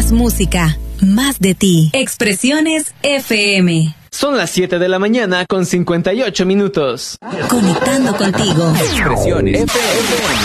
Más música, más de ti. Expresiones FM. Son las 7 de la mañana con 58 minutos. Conectando contigo. Expresiones FM.